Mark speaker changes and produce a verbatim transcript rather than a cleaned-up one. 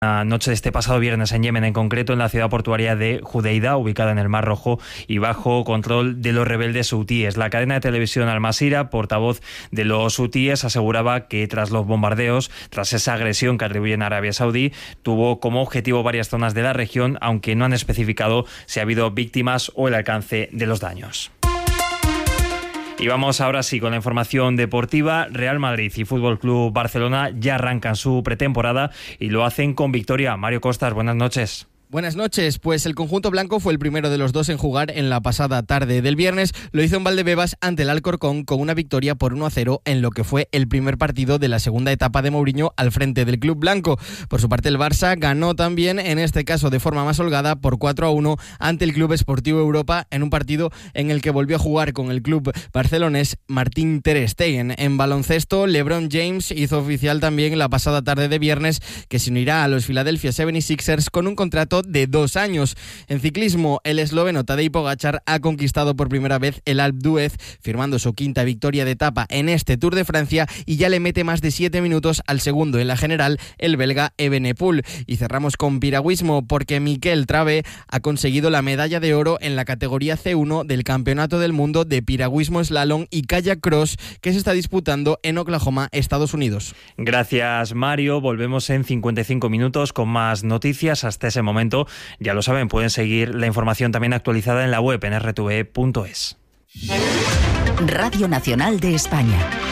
Speaker 1: La noche de este pasado viernes en Yemen, en concreto en la ciudad portuaria de Judeida, ubicada en el Mar Rojo y bajo control de los rebeldes hutíes. La cadena de televisión Al Masira, portavoz de los hutíes, aseguraba que tras los bombardeos, tras esa agresión que atribuyen a Arabia Saudí, tuvo como objetivo varias zonas de la región, aunque no han especificado si ha habido víctimas o el alcance de los daños. Y vamos ahora sí con la información deportiva. Real Madrid y Fútbol Club Barcelona ya arrancan su pretemporada y lo hacen con victoria. Mario Costas, buenas noches.
Speaker 2: Buenas noches, pues el conjunto blanco fue el primero de los dos en jugar en la pasada tarde del viernes. Lo hizo en Valdebebas ante el Alcorcón con una victoria por uno a cero en lo que fue el primer partido de la segunda etapa de Mourinho al frente del club blanco. Por su parte el Barça ganó también, en este caso de forma más holgada, por cuatro a uno ante el Club Esportivo Europa en un partido en el que volvió a jugar con el club barcelonés Martín Ter Stegen. En baloncesto, LeBron James hizo oficial también la pasada tarde de viernes que se unirá a los Philadelphia setenta y seis ers con un contrato de dos años. En ciclismo, el esloveno Tadej Pogačar ha conquistado por primera vez el Alpe d'Huez, firmando su quinta victoria de etapa en este Tour de Francia y ya le mete más de siete minutos al segundo en la general, el belga Evenepoel. Y cerramos con piragüismo porque Mikel Trave ha conseguido la medalla de oro en la categoría ce uno del Campeonato del Mundo de Piragüismo Slalom y Kayak Cross que se está disputando en Oklahoma, Estados Unidos.
Speaker 1: Gracias, Mario. Volvemos en cincuenta y cinco minutos con más noticias. Hasta ese momento, ya lo saben, pueden seguir la información también actualizada en la web en erre te ve punto es.
Speaker 3: Radio Nacional de España.